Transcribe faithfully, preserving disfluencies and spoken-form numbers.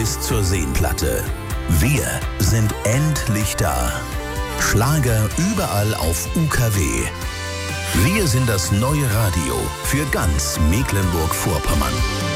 Bis zur Seenplatte. Wir sind endlich da. Schlager überall auf U K W. Wir sind das neue Radio für ganz Mecklenburg-Vorpommern.